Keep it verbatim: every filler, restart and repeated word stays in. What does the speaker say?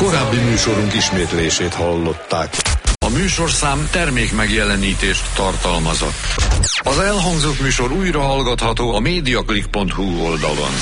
Korábbi műsorunk ismétlését hallották. A műsorszám termék megjelenítést tartalmazott. Az elhangzott műsor újra hallgatható a mediaclick pont hu oldalon.